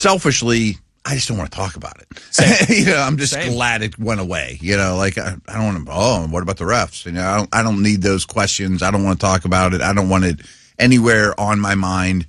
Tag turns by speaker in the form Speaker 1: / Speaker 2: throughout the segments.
Speaker 1: selfishly, I just don't want to talk about it. I'm just glad it went away. I don't want to. Oh, what about the refs? I don't need those questions. I don't want to talk about it. I don't want it anywhere on my mind.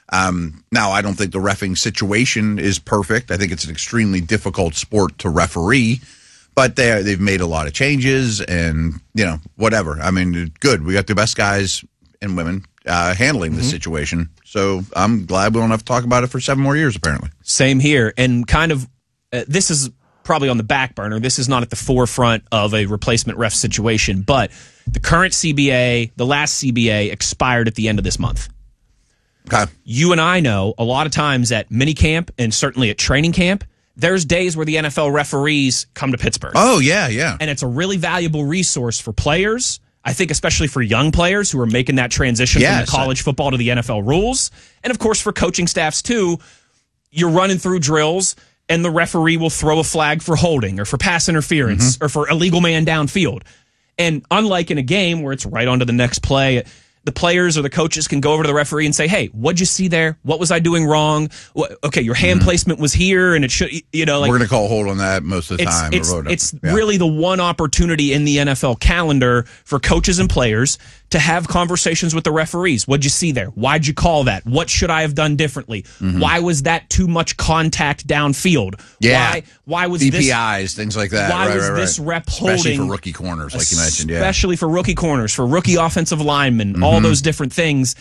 Speaker 1: Now, I don't think the reffing situation is perfect. I think it's an extremely difficult sport to referee, but they've made a lot of changes and, whatever. I mean, good. We got the best guys and women handling the situation. So I'm glad we don't have to talk about it for 7 more years, apparently.
Speaker 2: Same here. And kind of, this is probably on the back burner. This is not at the forefront of a replacement ref situation, but the current CBA, the last CBA, expired at the end of this month.
Speaker 1: Okay.
Speaker 2: You and I know a lot of times at minicamp and certainly at training camp, there's days where the NFL referees come to Pittsburgh.
Speaker 1: Oh, yeah.
Speaker 2: And it's a really valuable resource for players. I think especially for young players who are making that transition from the college football to the NFL rules. And, of course, for coaching staffs, too. You're running through drills, and the referee will throw a flag for holding or for pass interference or for illegal man downfield. And unlike in a game where it's right on to the next play, the players or the coaches can go over to the referee and say, hey, what'd you see there? What was I doing wrong? Okay, your hand placement was here, and it should, we're
Speaker 1: going to call hold on that most of the time.
Speaker 2: It's really the one opportunity in the NFL calendar for coaches and players to have conversations with the referees. What'd you see there? Why'd you call that? What should I have done differently? Why was that too much contact downfield?
Speaker 1: Yeah.
Speaker 2: Why was
Speaker 1: DPIs, things like that.
Speaker 2: Why was this rep holding?
Speaker 1: Especially for rookie corners, like you mentioned.
Speaker 2: Especially for rookie corners, for rookie offensive linemen, all those different things.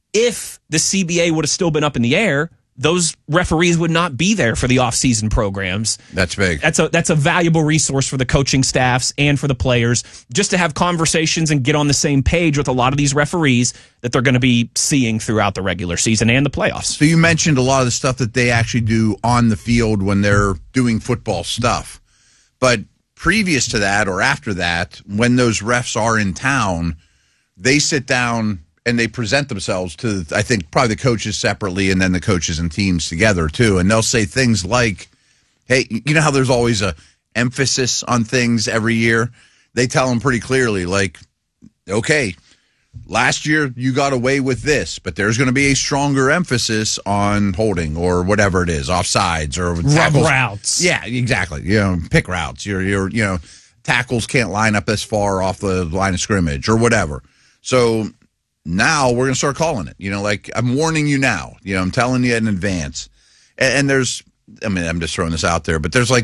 Speaker 2: If the CBA would have still been up in the air, those referees would not be there for the off-season programs.
Speaker 1: That's big.
Speaker 2: That's a valuable resource for the coaching staffs and for the players, just to have conversations and get on the same page with a lot of these referees that they're going to be seeing throughout the regular season and the playoffs.
Speaker 1: So you mentioned a lot of the stuff that they actually do on the field when they're doing football stuff. But previous to that or after that, when those refs are in town, they sit down and they present themselves to, I think, probably the coaches separately and then the coaches and teams together, too. And they'll say things like, hey, you know how there's always a emphasis on things every year? They tell them pretty clearly, like, okay, last year you got away with this, but there's going to be a stronger emphasis on holding or whatever it is, offsides or
Speaker 2: rub routes.
Speaker 1: Yeah, exactly. Pick routes. Your tackles can't line up as far off the line of scrimmage or whatever. So now we're going to start calling it. I'm warning you now. I'm telling you in advance. And there's, I'm just throwing this out there, but there's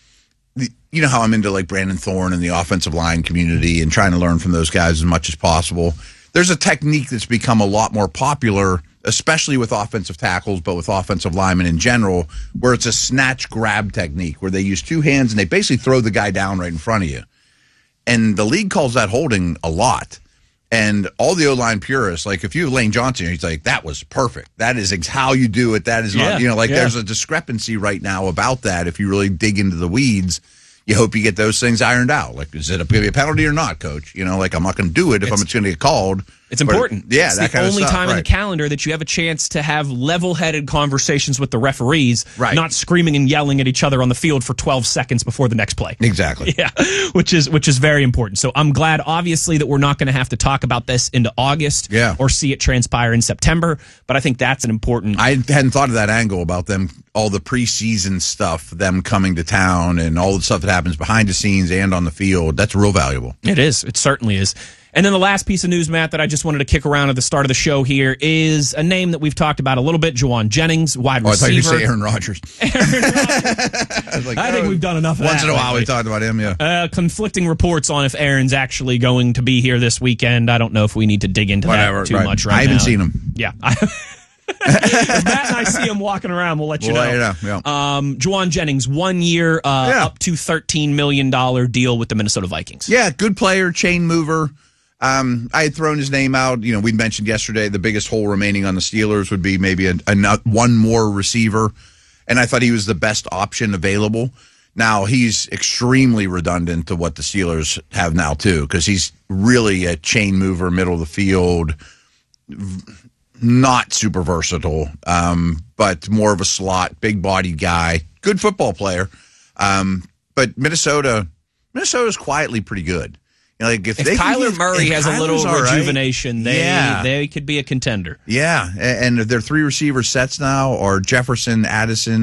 Speaker 1: how I'm into Brandon Thorne and the offensive line community and trying to learn from those guys as much as possible. There's a technique that's become a lot more popular, especially with offensive tackles, but with offensive linemen in general, where it's a snatch grab technique where they use 2 hands and they basically throw the guy down right in front of you. And the league calls that holding a lot. And all the O-line purists, if you have Lane Johnson, he's like, that was perfect. That is how you do it. That is not, there's a discrepancy right now about that. If you really dig into the weeds, you hope you get those things ironed out. Is it going to be a penalty or not, coach? I'm not going to do it if I'm just going to get called.
Speaker 2: It's important.
Speaker 1: Yeah,
Speaker 2: it's
Speaker 1: that
Speaker 2: the
Speaker 1: kind
Speaker 2: only
Speaker 1: of stuff.
Speaker 2: time in the calendar that you have a chance to have level-headed conversations with the referees, not screaming and yelling at each other on the field for 12 seconds before the next play.
Speaker 1: Exactly.
Speaker 2: Yeah, which is very important. So I'm glad, obviously, that we're not going to have to talk about this into August or see it transpire in September, but I think that's an important...
Speaker 1: I hadn't thought of that angle about them, all the preseason stuff, them coming to town and all the stuff that happens behind the scenes and on the field. That's real valuable.
Speaker 2: It is. It certainly is. And then the last piece of news, Matt, that I just wanted to kick around at the start of the show here is a name that we've talked about a little bit, Juwan Jennings, wide receiver.
Speaker 1: I thought you were saying Aaron Rodgers.
Speaker 2: I think we've done enough of
Speaker 1: once
Speaker 2: that.
Speaker 1: Once in a while we've talked about him, yeah.
Speaker 2: Conflicting reports on if Aaron's actually going to be here this weekend. I don't know if we need to dig into that too much right now.
Speaker 1: I haven't seen him.
Speaker 2: Yeah. If Matt and I see him walking around, we'll let you know.
Speaker 1: Yeah.
Speaker 2: Juwan Jennings, 1 year, up to $13 million deal with the Minnesota Vikings.
Speaker 1: Yeah, good player, chain mover. I had thrown his name out. We'd mentioned yesterday the biggest hole remaining on the Steelers would be maybe one more receiver, and I thought he was the best option available. Now, he's extremely redundant to what the Steelers have now, too, because he's really a chain mover, middle of the field, not super versatile, but more of a slot, big-bodied guy, good football player. But Minnesota's quietly pretty good. Like if
Speaker 2: Kyler Murray has a little rejuvenation, they could be a contender.
Speaker 1: Yeah, and their 3 receiver sets now are Jefferson, Addison,